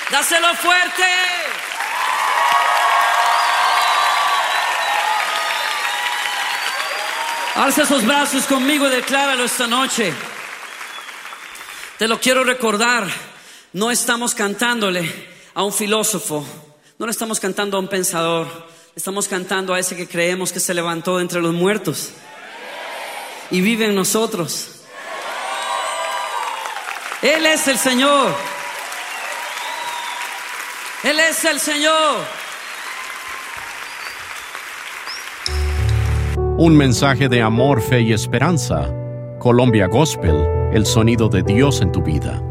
Dáselo fuerte. Alza esos brazos conmigo y decláralo esta noche. Te lo quiero recordar. No estamos cantándole a un filósofo, no le estamos cantando a un pensador, le estamos cantando a ese que creemos que se levantó de entre los muertos y vive en nosotros. Él es el Señor. Él es el Señor. Un mensaje de amor, fe y esperanza. Colombia Gospel, el sonido de Dios en tu vida.